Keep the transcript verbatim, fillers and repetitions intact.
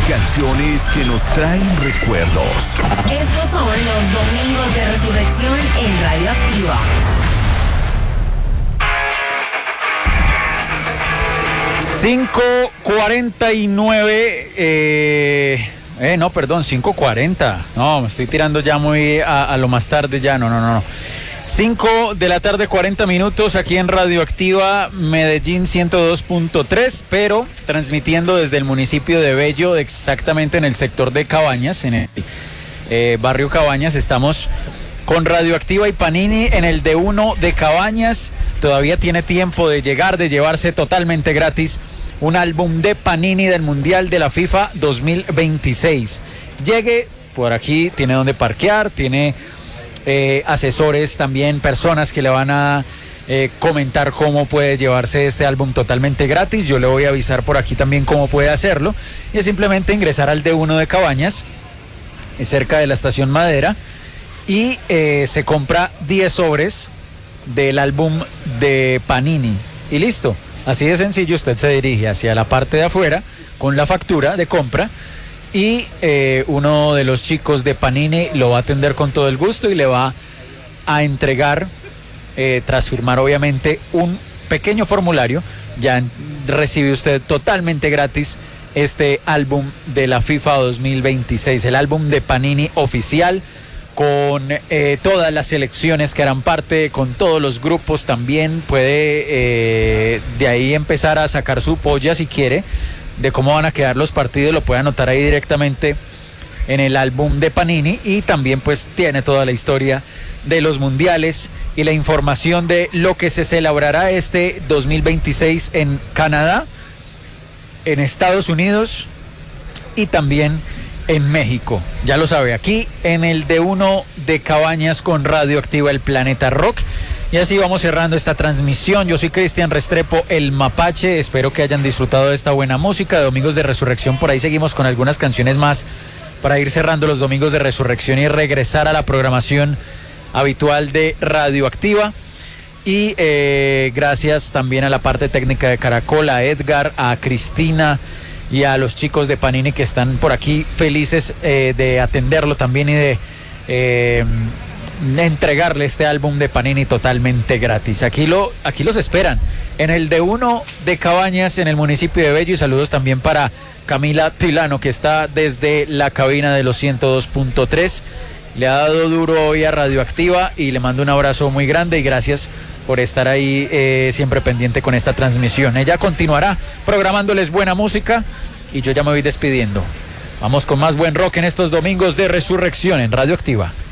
Canciones que nos traen recuerdos. Estos son los Domingos de Resurrección en Radioactiva. cinco cuarenta y nueve, eh, eh, no, perdón, cinco cuarenta. No, me estoy tirando ya muy a, a lo más tarde ya, no, no, no. cinco de la tarde, cuarenta minutos, aquí en Radioactiva Medellín ciento dos punto tres, pero transmitiendo desde el municipio de Bello, exactamente en el sector de Cabañas, en el eh, barrio Cabañas. Estamos con Radioactiva y Panini en el D uno de Cabañas. Todavía tiene tiempo de llegar, de llevarse totalmente gratis un álbum de Panini del Mundial de la FIFA dos mil veintiséis. Llegue por aquí, tiene donde parquear, tiene eh, asesores también, personas que le van a eh, comentar cómo puede llevarse este álbum totalmente gratis. Yo le voy a avisar por aquí también cómo puede hacerlo. Y es simplemente ingresar al D uno de Cabañas, cerca de la estación Madera, y eh, se compra diez sobres del álbum de Panini y listo, así de sencillo. Usted se dirige hacia la parte de afuera con la factura de compra y eh, uno de los chicos de Panini lo va a atender con todo el gusto y le va a entregar, eh, tras firmar obviamente, un pequeño formulario. Ya recibe usted totalmente gratis este álbum de la FIFA dos mil veintiséis, el álbum de Panini oficial, con eh, todas las selecciones que harán parte, con todos los grupos también. Puede eh, de ahí empezar a sacar su polla si quiere, de cómo van a quedar los partidos, lo puede anotar ahí directamente en el álbum de Panini. Y también pues tiene toda la historia de los mundiales y la información de lo que se celebrará este dos mil veintiséis en Canadá, en Estados Unidos y también en México. Ya lo sabe, aquí en el D uno de Cabañas con Radioactiva, el Planeta Rock. Y así vamos cerrando esta transmisión. Yo soy Cristian Restrepo, el Mapache. Espero que hayan disfrutado de esta buena música de Domingos de Resurrección. Por ahí seguimos con algunas canciones más para ir cerrando los Domingos de Resurrección y regresar a la programación habitual de Radioactiva. Y eh, gracias también a la parte técnica de Caracol, a Edgar, a Cristina y a los chicos de Panini que están por aquí felices eh, de atenderlo también y de eh, entregarle este álbum de Panini totalmente gratis. Aquí, lo, aquí los esperan en el D uno de Cabañas, en el municipio de Bello. Y saludos también para Camila Tilano, que está desde la cabina de los ciento dos punto tres. Le ha dado duro hoy a Radioactiva y le mando un abrazo muy grande y gracias por estar ahí eh, siempre pendiente con esta transmisión. Ella continuará programándoles buena música y yo ya me voy despidiendo. Vamos con más buen rock en estos Domingos de Resurrección en Radioactiva.